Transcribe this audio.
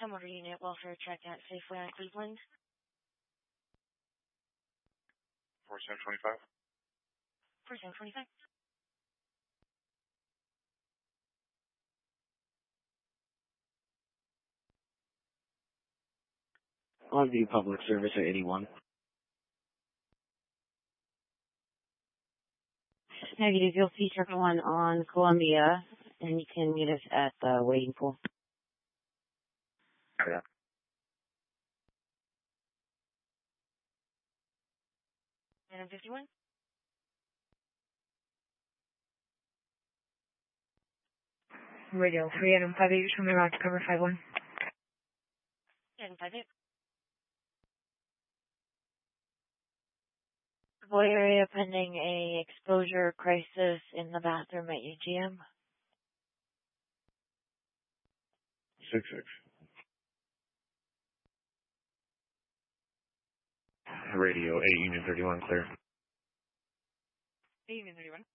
Motor Unit Welfare Check at Safeway on Cleveland. 4725. 4725. Longview Public Service at 81. Negative, you'll see Circle 1 on Columbia, and you can meet us at the waiting pool. Yeah. And 51. Radio 3 Adam 58, show me around to cover 51. And 58. Boy area pending a exposure crisis in the bathroom at UGM. 66. Radio 8 Union 31, clear. 8 Union 31.